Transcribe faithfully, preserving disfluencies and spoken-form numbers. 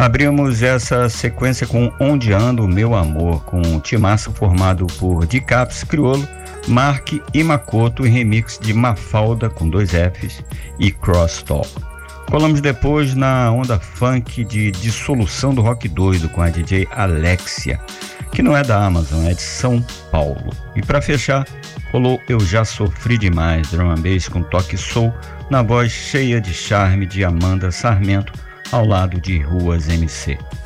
Abrimos essa sequência com Onde Anda o Meu Amor, com um timaço formado por Dicaps, Criolo, Mark e Makoto, em remix de Mafalda com dois Fs e Cross Talk. Colamos depois na onda funk de Dissolução do Rock Doido com a D J Alexia, que não é da Amazon, é de São Paulo. E para fechar, rolou Eu Já Sofri Demais, drum and bass com toque soul, na voz cheia de charme de Amanda Sarmento, ao lado de Ruas M C.